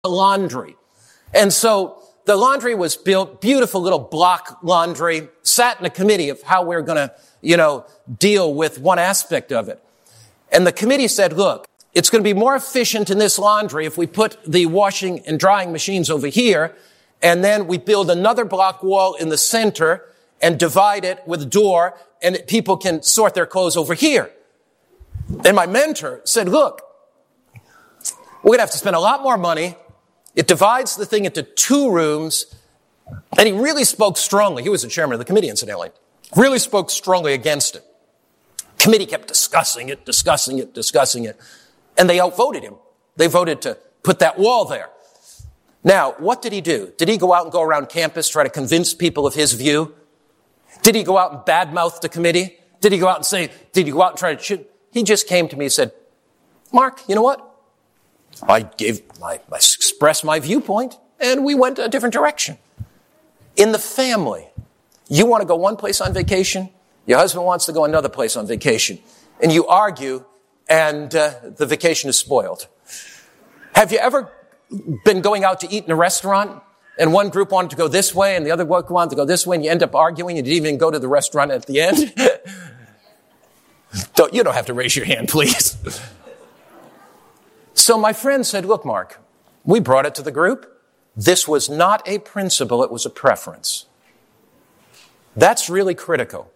laundry. And so the laundry was built, beautiful little block laundry, sat in a committee of how we're going to, deal with one aspect of it. And the committee said, look, it's going to be more efficient in this laundry if we put the washing and drying machines over here, and then we build another block wall in the center and divide it with a door, and people can sort their clothes over here. And my mentor said, look, we're going to have to spend a lot more money. It divides the thing into 2 rooms. And he really spoke strongly. He was the chairman of the committee, incidentally. Really spoke strongly against it. Committee kept discussing it. And they outvoted him. They voted to put that wall there. Now, what did he do? Did he go out and go around campus, try to convince people of his view? Did he go out and badmouth the committee? Did he go out and try to shoot? He just came to me and said, Mark, you know what? I expressed my viewpoint, and we went a different direction. In the family, you want to go one place on vacation, your husband wants to go another place on vacation, and you argue, and the vacation is spoiled. Have you ever been going out to eat in a restaurant, and one group wanted to go this way, and the other group wanted to go this way, and you end up arguing, and you didn't even go to the restaurant at the end? You don't have to raise your hand, please. So my friend said, look, Mark, we brought it to the group. This was not a principle, it was a preference. That's really critical.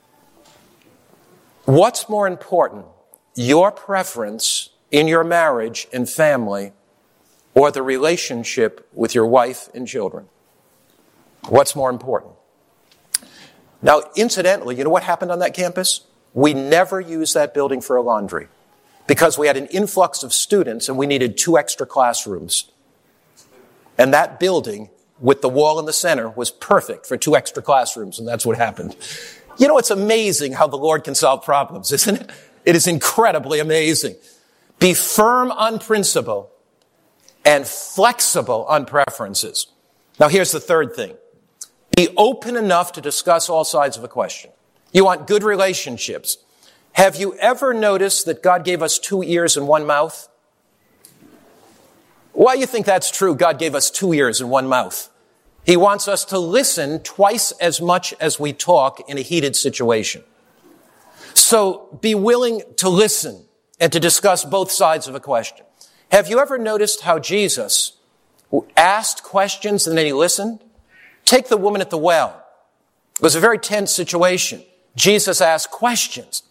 What's more important, your preference in your marriage and family, or the relationship with your wife and children? What's more important? Now, incidentally, you know what happened on that campus? We never used that building for a laundry because we had an influx of students and we needed 2 extra classrooms. And that building with the wall in the center was perfect for 2 extra classrooms, and that's what happened. You know, it's amazing how the Lord can solve problems, isn't it? It is incredibly amazing. Be firm on principle and flexible on preferences. Now, here's the third thing. Be open enough to discuss all sides of a question. You want good relationships. Have you ever noticed that God gave us 2 ears and 1 mouth? Why do you think that's true? God gave us 2 ears and 1 mouth. He wants us to listen twice as much as we talk in a heated situation. So be willing to listen and to discuss both sides of a question. Have you ever noticed how Jesus asked questions and then he listened? Take the woman at the well. It was a very tense situation. Jesus asked questions.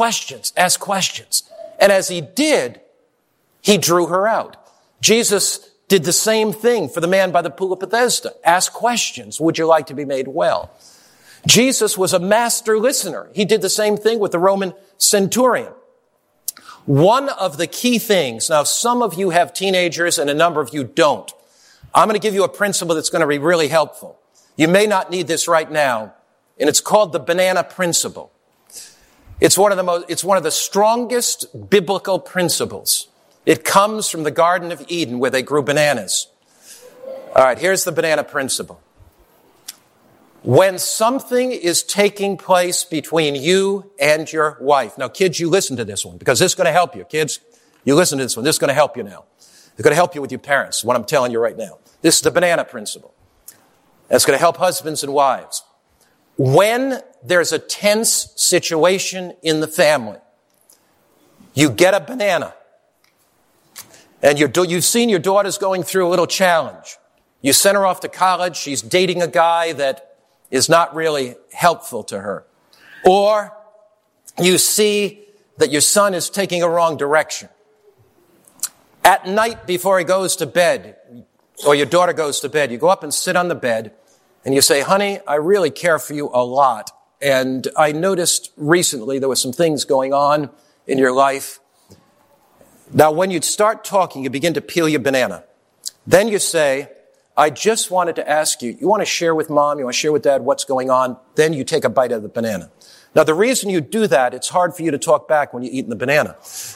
And as he did, he drew her out. Jesus did the same thing for the man by the pool of Bethesda. Ask questions. Would you like to be made well? Jesus was a master listener. He did the same thing with the Roman centurion. One of the key things, now some of you have teenagers and a number of you don't. I'm going to give you a principle that's going to be really helpful. You may not need this right now, and it's called the banana principle. It's one of the strongest biblical principles. It comes from the Garden of Eden where they grew bananas. All right, here's the banana principle. When something is taking place between you and your wife. Now, kids, you listen to this one because this is going to help you. Kids, you listen to this one. This is going to help you now. It's going to help you with your parents, what I'm telling you right now. This is the banana principle. That's going to help husbands and wives. When there's a tense situation in the family, you get a banana. And you've seen your daughter's going through a little challenge. You send her off to college. She's dating a guy that is not really helpful to her. Or you see that your son is taking a wrong direction. At night before he goes to bed, or your daughter goes to bed, you go up and sit on the bed and you say, honey, I really care for you a lot. And I noticed recently there were some things going on in your life. Now, when you start talking, you begin to peel your banana. Then you say, I just wanted to ask you, you want to share with mom, you want to share with dad what's going on? Then you take a bite of the banana. Now, the reason you do that, it's hard for you to talk back when you're eating the banana.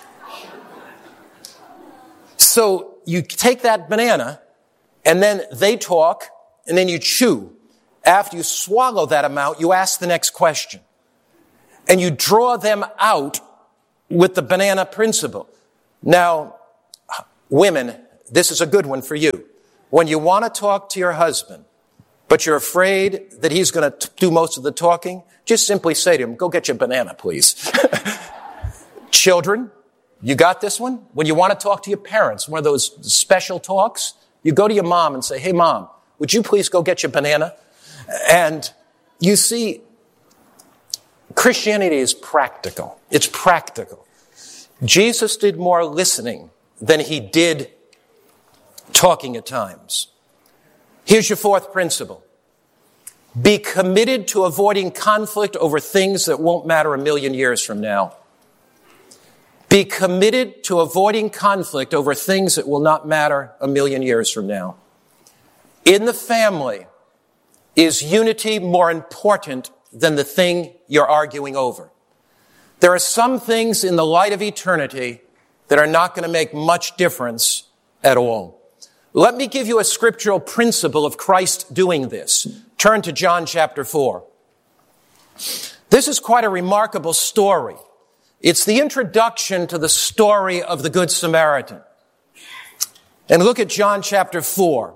So you take that banana, and then they talk, and then you chew. After you swallow that amount, you ask the next question. And you draw them out with the banana principle. Now, women, this is a good one for you. When you want to talk to your husband, but you're afraid that he's going to do most of the talking, just simply say to him, go get your banana, please. Children, you got this one? When you want to talk to your parents, one of those special talks, you go to your mom and say, hey, Mom, would you please go get your banana? And you see, Christianity is practical. It's practical. Jesus did more listening than he did talking at times. Here's your fourth principle. Be committed to avoiding conflict over things that won't matter a million years from now. Be committed to avoiding conflict over things that will not matter a million years from now. In the family, is unity more important than the thing you're arguing over? There are some things in the light of eternity that are not going to make much difference at all. Let me give you a scriptural principle of Christ doing this. Turn to John chapter 4. This is quite a remarkable story. It's the introduction to the story of the Good Samaritan. And look at John chapter 4.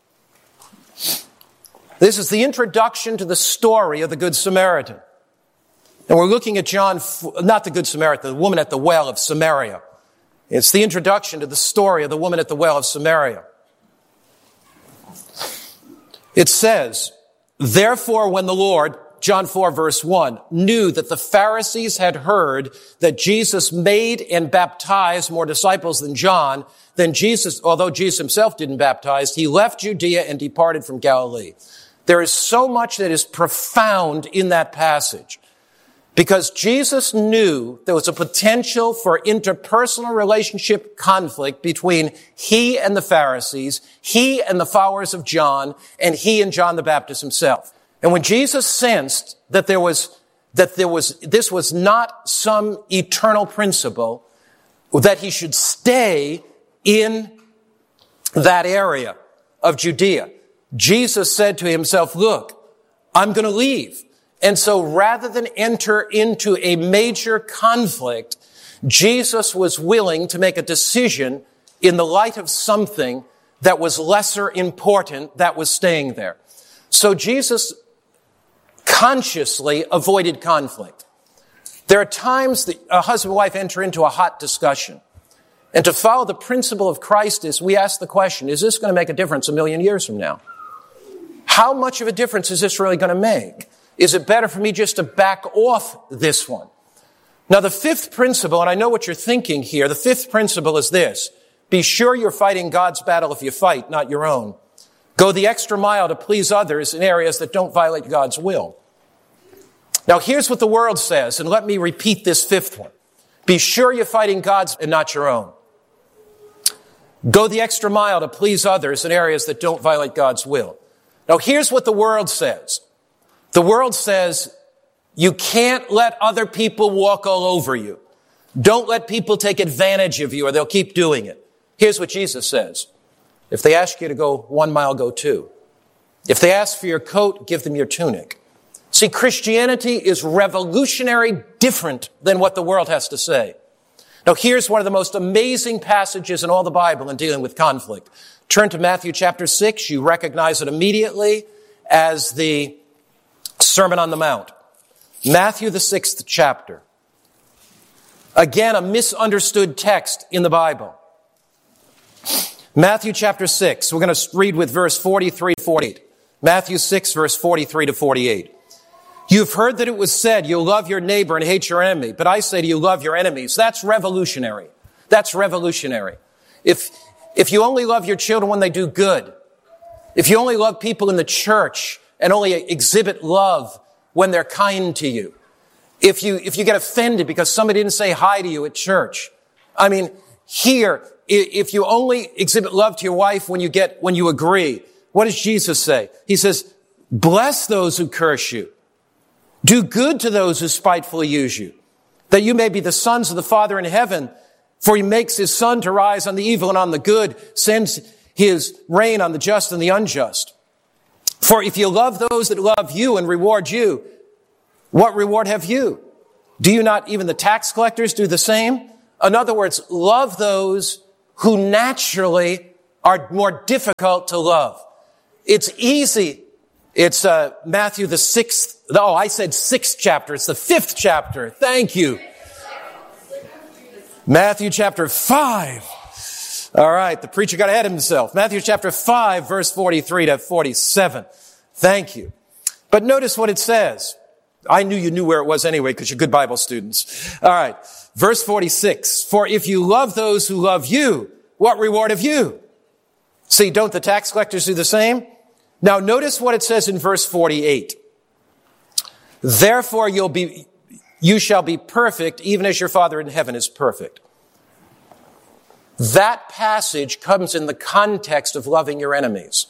This is the introduction to the story of the Good Samaritan. And we're looking at not the Good Samaritan, the woman at the well of Samaria. It's the introduction to the story of the woman at the well of Samaria. It says, therefore when the Lord, John 4 verse 1, knew that the Pharisees had heard that Jesus made and baptized more disciples than John, then Jesus, although Jesus himself didn't baptize, he left Judea and departed from Galilee. There is so much that is profound in that passage. Because Jesus knew there was a potential for interpersonal relationship conflict between he and the Pharisees, he and the followers of John, and he and John the Baptist himself. And when Jesus sensed that this was not some eternal principle, that he should stay in that area of Judea, Jesus said to himself, look, I'm going to leave. And so rather than enter into a major conflict, Jesus was willing to make a decision in the light of something that was lesser important that was staying there. So Jesus consciously avoided conflict. There are times that a husband and wife enter into a hot discussion. And to follow the principle of Christ is we ask the question, is this going to make a difference a million years from now? How much of a difference is this really going to make? Is it better for me just to back off this one? Now, the fifth principle, and I know what you're thinking here, the fifth principle is this. Be sure you're fighting God's battle if you fight, not your own. Go the extra mile to please others in areas that don't violate God's will. Now, here's what the world says, and let me repeat this fifth one. Be sure you're fighting God's and not your own. Go the extra mile to please others in areas that don't violate God's will. Now, here's what the world says. The world says, you can't let other people walk all over you. Don't let people take advantage of you or they'll keep doing it. Here's what Jesus says. If they ask you to go 1 mile, go 2. If they ask for your coat, give them your tunic. See, Christianity is revolutionary different than what the world has to say. Now, here's one of the most amazing passages in all the Bible in dealing with conflict. Turn to Matthew chapter 6. You recognize it immediately as the Sermon on the Mount. Matthew, the 6th chapter. Again, a misunderstood text in the Bible. Matthew chapter 6. We're going to read with verse 43 to 48. Matthew 6, verse 43 to 48. You've heard that it was said, you'll love your neighbor and hate your enemy. But I say to you, love your enemies. That's revolutionary. That's revolutionary. If you only love your children when they do good, if you only love people in the church and only exhibit love when they're kind to you, if you get offended because somebody didn't say hi to you at church, I mean, here, if you only exhibit love to your wife when you agree, what does Jesus say? He says, bless those who curse you. Do good to those who spitefully use you, that you may be the sons of the Father in heaven, for he makes his sun to rise on the evil and on the good, sends his rain on the just and the unjust. For if you love those that love you and reward you, what reward have you? Do you not even the tax collectors do the same? In other words, love those who naturally are more difficult to love. It's easy. It's Matthew the 6th. Oh, I said 6th chapter. It's the 5th chapter. Thank you. Matthew chapter 5. All right, the preacher got ahead of himself. Matthew chapter 5, verse 43 to 47. Thank you. But notice what it says. I knew you knew where it was anyway because you're good Bible students. All right, verse 46. For if you love those who love you, what reward have you? See, don't the tax collectors do the same? Now notice what it says in verse 48. Therefore you shall be perfect, even as your Father in heaven is perfect. That passage comes in the context of loving your enemies.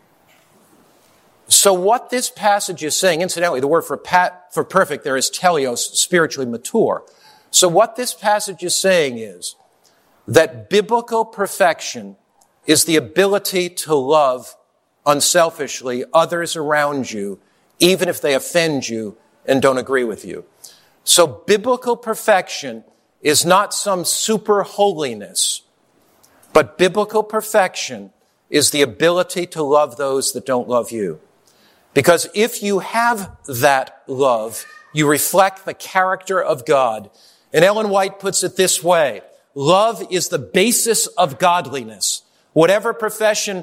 So what this passage is saying, incidentally, the word for perfect there is teleos, spiritually mature. So what this passage is saying is that biblical perfection is the ability to love unselfishly others around you, even if they offend you and don't agree with you. So biblical perfection is not some super holiness, but biblical perfection is the ability to love those that don't love you. Because if you have that love, you reflect the character of God. And Ellen White puts it this way: love is the basis of godliness. Whatever profession,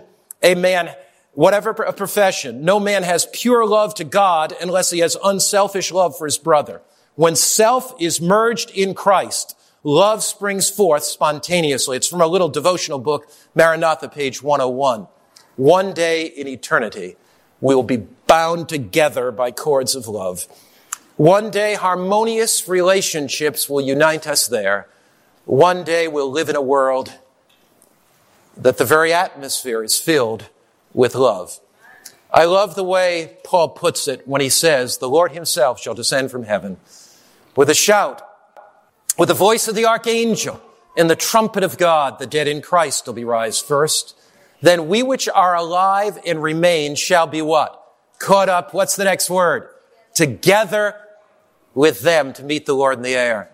no man has pure love to God unless he has unselfish love for his brother. When self is merged in Christ, love springs forth spontaneously. It's from a little devotional book, Maranatha, page 101. One day in eternity, we will be bound together by cords of love. One day, harmonious relationships will unite us there. One day, we'll live in a world that the very atmosphere is filled with love. I love the way Paul puts it when he says, the Lord himself shall descend from heaven with a shout, with the voice of the archangel and the trumpet of God. The dead in Christ will be raised first. Then we which are alive and remain shall be what? Caught up. What's the next word? Together with them to meet the Lord in the air.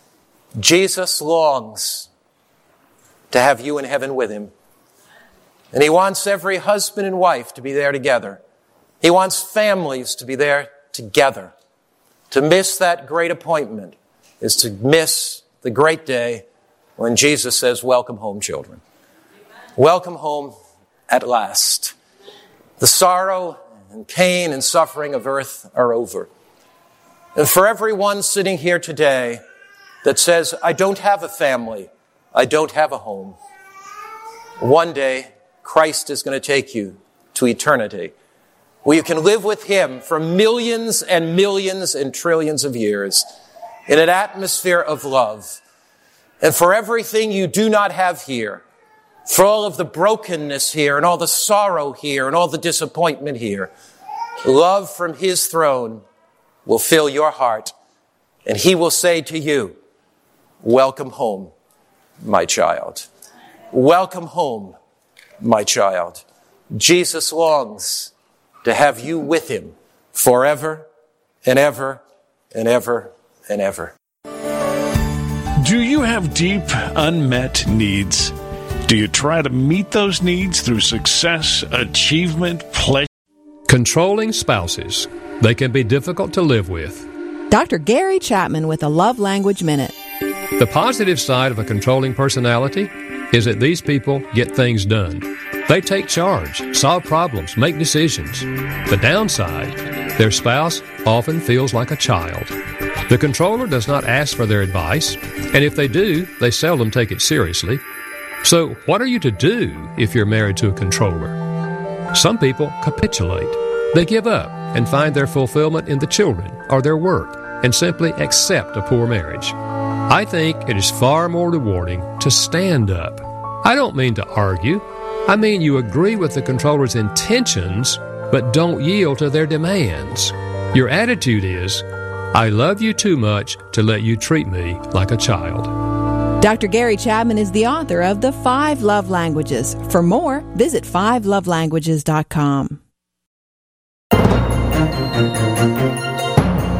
Jesus longs to have you in heaven with him. And he wants every husband and wife to be there together. He wants families to be there together. To miss that great appointment is to miss the great day when Jesus says, welcome home, children. Welcome home at last. The sorrow and pain and suffering of earth are over. And for everyone sitting here today that says, I don't have a family, I don't have a home, one day Christ is going to take you to eternity, where you can live with him for millions and millions and trillions of years in an atmosphere of love. And for everything you do not have here, for all of the brokenness here and all the sorrow here and all the disappointment here, love from his throne will fill your heart, and he will say to you, welcome home, my child. Welcome home, my child. Jesus longs to have you with him forever and ever and ever and ever. Do you have deep, unmet needs? Do you try to meet those needs through success, achievement, pleasure? Controlling spouses. They can be difficult to live with. Dr. Gary Chapman with a Love Language Minute. The positive side of a controlling personality is that these people get things done. They take charge, solve problems, make decisions. The downside, their spouse often feels like a child. The controller does not ask for their advice, and if they do, they seldom take it seriously. So what are you to do if you're married to a controller? Some people capitulate. They give up and find their fulfillment in the children or their work and simply accept a poor marriage. I think it is far more rewarding to stand up. I don't mean to argue. I mean you agree with the controller's intentions, but don't yield to their demands. Your attitude is, I love you too much to let you treat me like a child. Dr. Gary Chapman is the author of The 5 Love Languages. For more, visit 5lovelanguages.com.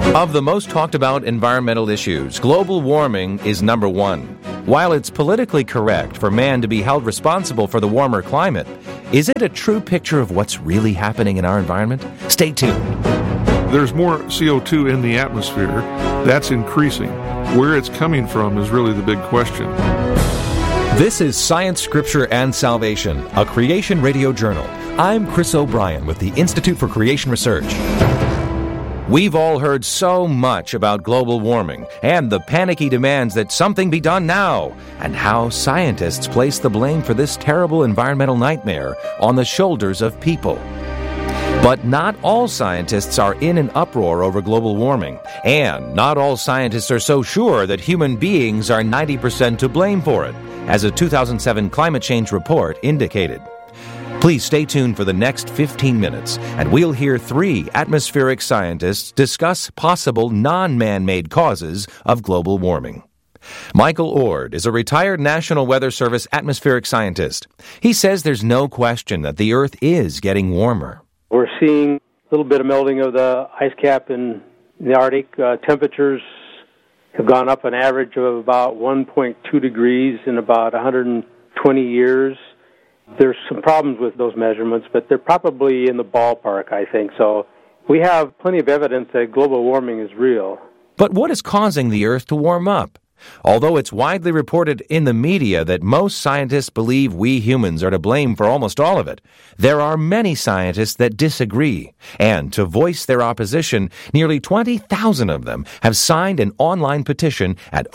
Of the most talked about environmental issues, global warming is number one. While it's politically correct for man to be held responsible for the warmer climate, is it a true picture of what's really happening in our environment? Stay tuned. There's more CO2 in the atmosphere. That's increasing. Where it's coming from is really the big question. This is Science, Scripture, and Salvation, a Creation Radio Journal. I'm Chris O'Brien with the Institute for Creation Research. We've all heard so much about global warming and the panicky demands that something be done now, and how scientists place the blame for this terrible environmental nightmare on the shoulders of people. But not all scientists are in an uproar over global warming, and not all scientists are so sure that human beings are 90% to blame for it, as a 2007 climate change report indicated. Please stay tuned for the next 15 minutes, and we'll hear 3 atmospheric scientists discuss possible non-man-made causes of global warming. Michael Ord is a retired National Weather Service atmospheric scientist. He says there's no question that the Earth is getting warmer. We're seeing a little bit of melting of the ice cap in the Arctic. Temperatures have gone up an average of about 1.2 degrees in about 120 years. There's some problems with those measurements, but they're probably in the ballpark, I think. So we have plenty of evidence that global warming is real. But what is causing the Earth to warm up? Although it's widely reported in the media that most scientists believe we humans are to blame for almost all of it, there are many scientists that disagree. And to voice their opposition, nearly 20,000 of them have signed an online petition at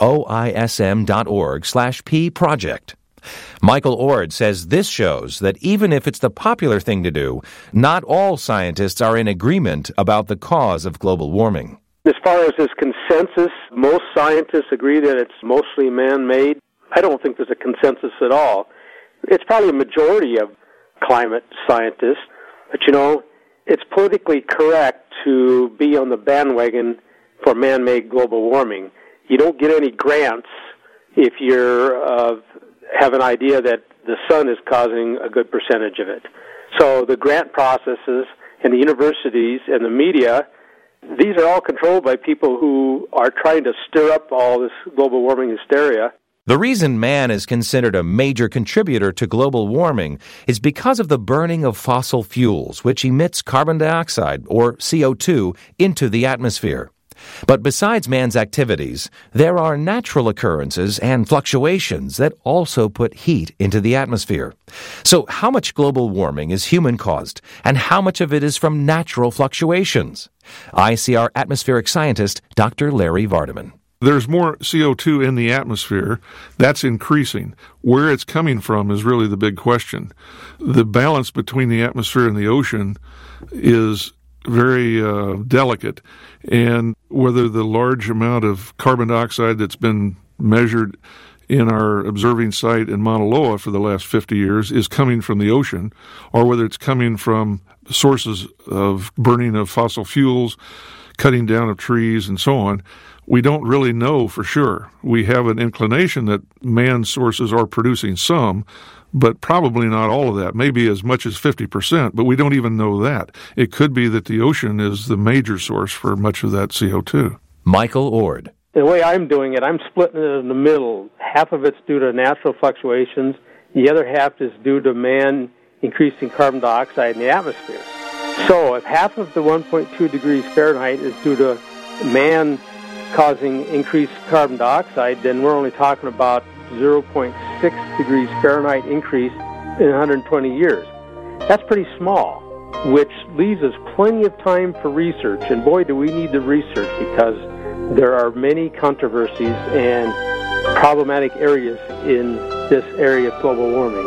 oism.org/P-Project. Michael Ord says this shows that even if it's the popular thing to do, not all scientists are in agreement about the cause of global warming. As far as this consensus, most scientists agree that it's mostly man-made. I don't think there's a consensus at all. It's probably a majority of climate scientists, but it's politically correct to be on the bandwagon for man-made global warming. You don't get any grants if you're have an idea that the sun is causing a good percentage of it. So the grant processes and the universities and the media, these are all controlled by people who are trying to stir up all this global warming hysteria. The reason man is considered a major contributor to global warming is because of the burning of fossil fuels, which emits carbon dioxide, or CO2, into the atmosphere. But besides man's activities, there are natural occurrences and fluctuations that also put heat into the atmosphere. So how much global warming is human-caused, and how much of it is from natural fluctuations? ICR atmospheric scientist Dr. Larry Vardaman. There's more CO2 in the atmosphere. That's increasing. Where it's coming from is really the big question. The balance between the atmosphere and the ocean is very delicate, and whether the large amount of carbon dioxide that's been measured in our observing site in Mauna Loa for the last 50 years is coming from the ocean, or whether it's coming from sources of burning of fossil fuels, cutting down of trees, and so on, we don't really know for sure. We have an inclination that man sources are producing some, but probably not all of that, maybe as much as 50%, but we don't even know that. It could be that the ocean is the major source for much of that CO2. Michael Ord. The way I'm doing it, I'm splitting it in the middle. Half of it's due to natural fluctuations. The other half is due to man increasing carbon dioxide in the atmosphere. So if half of the 1.2 degrees Fahrenheit is due to man causing increased carbon dioxide, then we're only talking about 0.6 degrees Fahrenheit increase in 120 years. That's pretty small, which leaves us plenty of time for research. And boy, do we need the research, because there are many controversies and problematic areas in this area of global warming.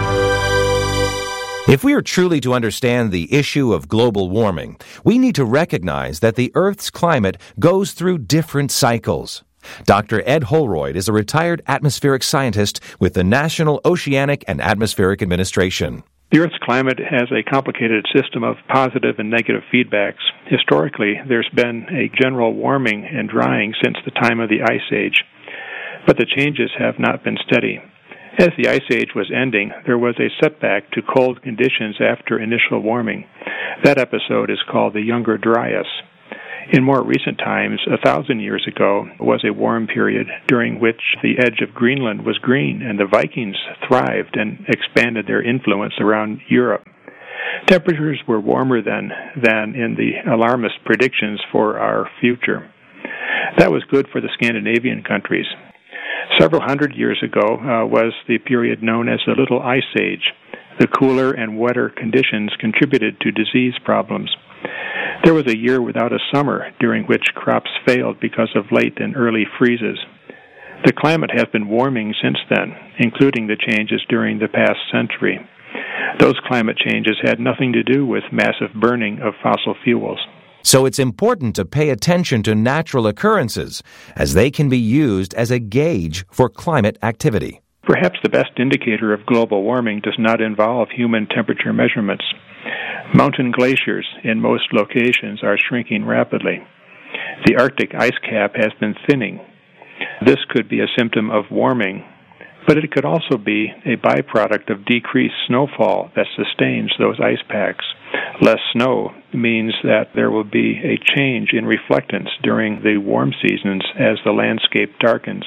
If we are truly to understand the issue of global warming, we need to recognize that the Earth's climate goes through different cycles. Dr. Ed Holroyd is a retired atmospheric scientist with the National Oceanic and Atmospheric Administration. The Earth's climate has a complicated system of positive and negative feedbacks. Historically, there's been a general warming and drying since the time of the Ice Age, but the changes have not been steady. As the Ice Age was ending, there was a setback to cold conditions after initial warming. That episode is called the Younger Dryas. In more recent times, 1,000 years ago, was a warm period during which the edge of Greenland was green and the Vikings thrived and expanded their influence around Europe. Temperatures were warmer then than in the alarmist predictions for our future. That was good for the Scandinavian countries. Several hundred years ago was the period known as the Little Ice Age. The cooler and wetter conditions contributed to disease problems. There was a year without a summer during which crops failed because of late and early freezes. The climate has been warming since then, including the changes during the past century. Those climate changes had nothing to do with massive burning of fossil fuels. So it's important to pay attention to natural occurrences, as they can be used as a gauge for climate activity. Perhaps the best indicator of global warming does not involve human temperature measurements. Mountain glaciers in most locations are shrinking rapidly. The Arctic ice cap has been thinning. This could be a symptom of warming, but it could also be a byproduct of decreased snowfall that sustains those ice packs. Less snow means that there will be a change in reflectance during the warm seasons as the landscape darkens.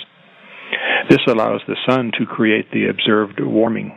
This allows the sun to create the observed warming.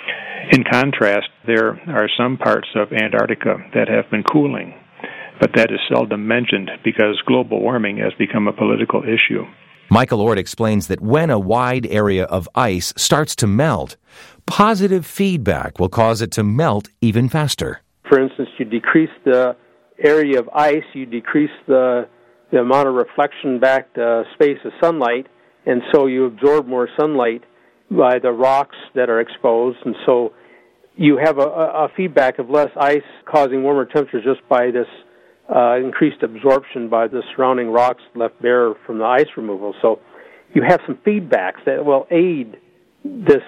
In contrast, there are some parts of Antarctica that have been cooling, but that is seldom mentioned because global warming has become a political issue. Michael Ord explains that when a wide area of ice starts to melt, positive feedback will cause it to melt even faster. For instance, you decrease the area of ice, you decrease the amount of reflection back to space of sunlight, and so you absorb more sunlight by the rocks that are exposed, and so you have a feedback of less ice causing warmer temperatures just by this increased absorption by the surrounding rocks left bare from the ice removal. So you have some feedbacks that will aid this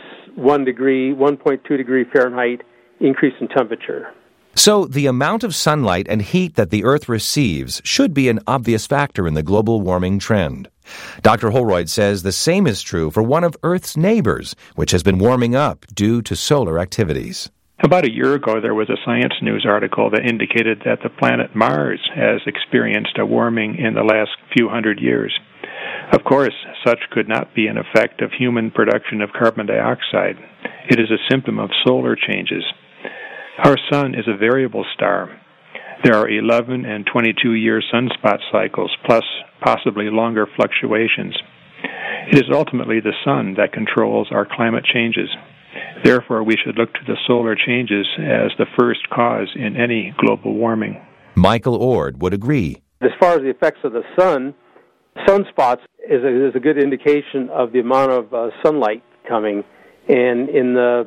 1.2 degree Fahrenheit increase in temperature. So the amount of sunlight and heat that the Earth receives should be an obvious factor in the global warming trend. Dr. Holroyd says the same is true for one of Earth's neighbors, which has been warming up due to solar activities. About a year ago, there was a Science News article that indicated that the planet Mars has experienced a warming in the last few hundred years. Of course, such could not be an effect of human production of carbon dioxide. It is a symptom of solar changes. Our sun is a variable star. There are 11 and 22-year sunspot cycles, plus possibly longer fluctuations. It is ultimately the sun that controls our climate changes. Therefore, we should look to the solar changes as the first cause in any global warming. Michael Ord would agree. As far as the effects of the sun, sunspots is a good indication of the amount of sunlight coming. And in the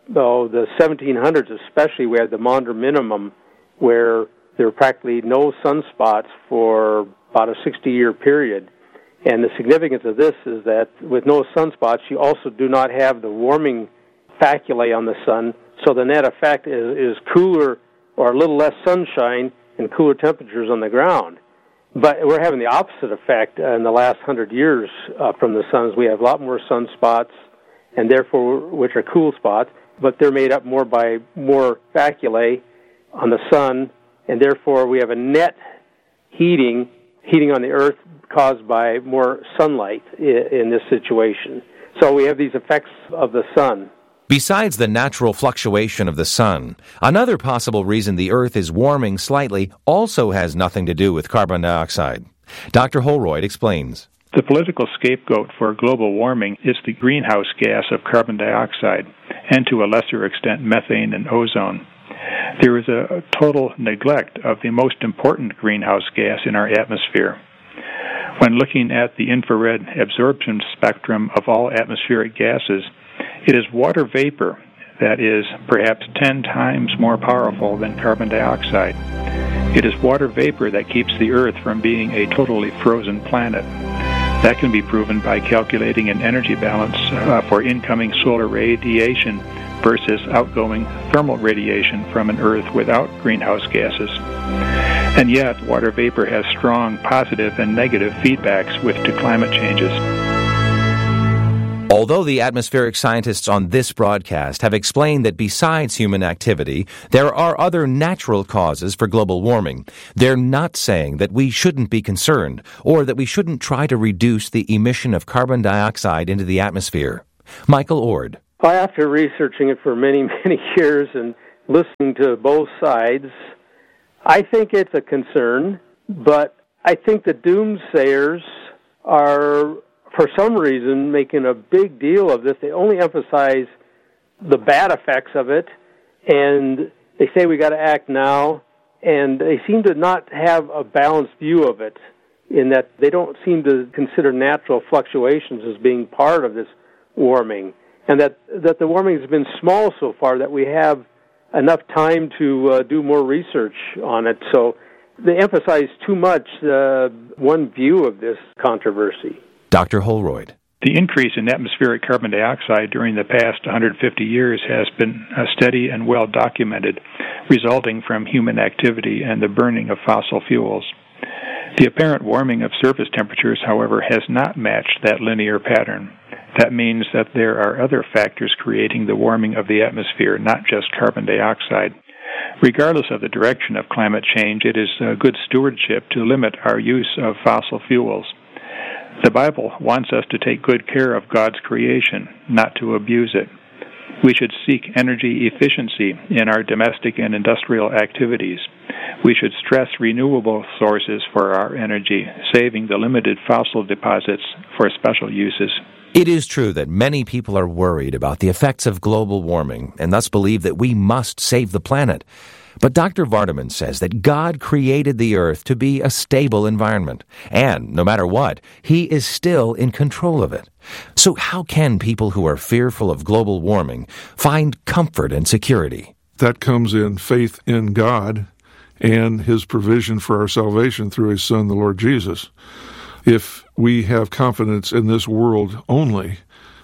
1700s especially, we had the Maunder minimum, where there were practically no sunspots for about a 60-year period. And the significance of this is that with no sunspots, you also do not have the warming faculae on the sun, so the net effect is cooler or a little less sunshine and cooler temperatures on the ground. But we're having the opposite effect in the last 100 years from the sun. We have a lot more sunspots, and therefore, which are cool spots, but they're made up more by more faculae on the sun, and therefore we have a net heating on the Earth caused by more sunlight in this situation. So we have these effects of the sun. Besides the natural fluctuation of the sun, another possible reason the Earth is warming slightly also has nothing to do with carbon dioxide. Dr. Holroyd explains. The political scapegoat for global warming is the greenhouse gas of carbon dioxide, and to a lesser extent methane and ozone. There is a total neglect of the most important greenhouse gas in our atmosphere. When looking at the infrared absorption spectrum of all atmospheric gases, it is water vapor that is perhaps 10 times more powerful than carbon dioxide. It is water vapor that keeps the Earth from being a totally frozen planet. That can be proven by calculating an energy balance for incoming solar radiation versus outgoing thermal radiation from an Earth without greenhouse gases. And yet, water vapor has strong positive and negative feedbacks to climate changes. Although the atmospheric scientists on this broadcast have explained that besides human activity, there are other natural causes for global warming, they're not saying that we shouldn't be concerned or that we shouldn't try to reduce the emission of carbon dioxide into the atmosphere. Michael Ord. Well, after researching it for many, many years and listening to both sides, I think it's a concern, but I think the doomsayers are, for some reason, making a big deal of this. They only emphasize the bad effects of it, and they say we got to act now, and they seem to not have a balanced view of it, in that they don't seem to consider natural fluctuations as being part of this warming, and that the warming has been small so far that we have enough time to do more research on it. So they emphasize too much one view of this controversy. Dr. Holroyd. The increase in atmospheric carbon dioxide during the past 150 years has been steady and well documented, resulting from human activity and the burning of fossil fuels. The apparent warming of surface temperatures, however, has not matched that linear pattern. That means that there are other factors creating the warming of the atmosphere, not just carbon dioxide. Regardless of the direction of climate change, it is good stewardship to limit our use of fossil fuels. The Bible wants us to take good care of God's creation, not to abuse it. We should seek energy efficiency in our domestic and industrial activities. We should stress renewable sources for our energy, saving the limited fossil deposits for special uses. It is true that many people are worried about the effects of global warming and thus believe that we must save the planet. But Dr. Vardaman says that God created the earth to be a stable environment, and no matter what, He is still in control of it. So how can people who are fearful of global warming find comfort and security? That comes in faith in God and His provision for our salvation through His Son, the Lord Jesus. If we have confidence in this world only,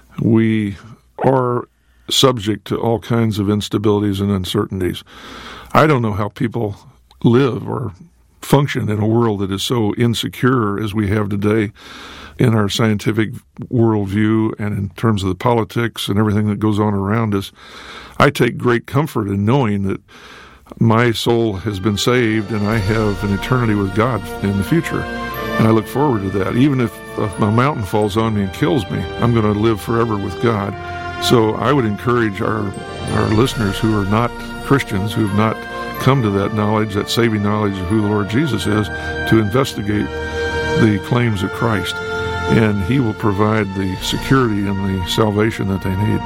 we are subject to all kinds of instabilities and uncertainties. I don't know how people live or function in a world that is so insecure as we have today in our scientific worldview and in terms of the politics and everything that goes on around us. I take great comfort in knowing that my soul has been saved and I have an eternity with God in the future. And I look forward to that. Even if a mountain falls on me and kills me, I'm going to live forever with God. So I would encourage our listeners who are not Christians, who have not come to that knowledge, that saving knowledge of who the Lord Jesus is, to investigate the claims of Christ. And He will provide the security and the salvation that they need.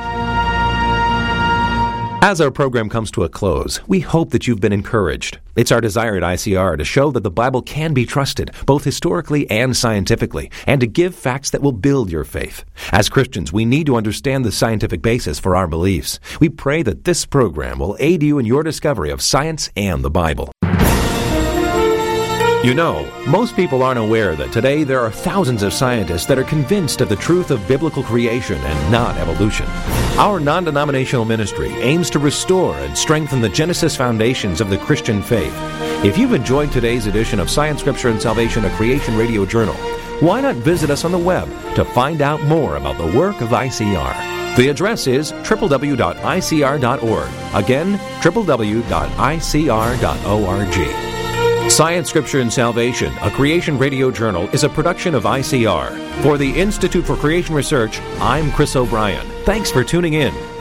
As our program comes to a close, we hope that you've been encouraged. It's our desire at ICR to show that the Bible can be trusted, both historically and scientifically, and to give facts that will build your faith. As Christians, we need to understand the scientific basis for our beliefs. We pray that this program will aid you in your discovery of science and the Bible. You know, most people aren't aware that today there are thousands of scientists that are convinced of the truth of biblical creation and not evolution. Our non-denominational ministry aims to restore and strengthen the Genesis foundations of the Christian faith. If you've enjoyed today's edition of Science, Scripture, and Salvation, a Creation Radio Journal, why not visit us on the web to find out more about the work of ICR? The address is www.icr.org. Again, www.icr.org. Science, Scripture, and Salvation, a Creation Radio Journal, is a production of ICR. For the Institute for Creation Research, I'm Chris O'Brien. Thanks for tuning in.